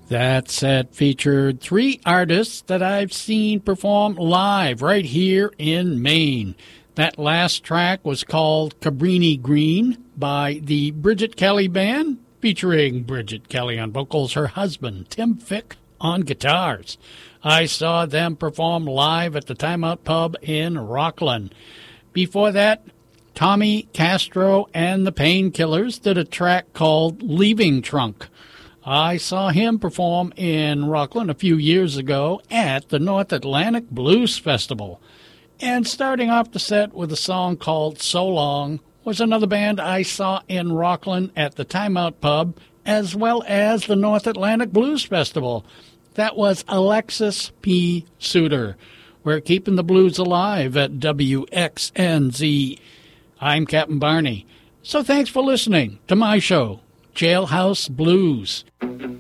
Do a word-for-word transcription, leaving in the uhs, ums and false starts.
That set featured three artists that I've seen perform live right here in Maine. That last track was called Cabrini Green by the Bridget Kelly Band, featuring Bridget Kelly on vocals, her husband, Tim Fick, on guitars. I saw them perform live at the Time Out Pub in Rockland. Before that, Tommy Castro and the Painkillers did a track called Leaving Trunk. I saw him perform in Rockland a few years ago at the North Atlantic Blues Festival. And starting off the set with a song called So Long was another band I saw in Rockland at the Time Out Pub, as well as the North Atlantic Blues Festival. That was Alexis P. Suter. We're keeping the blues alive at W X N Z. I'm Captain Barney. So thanks for listening to my show, Jailhouse Blues.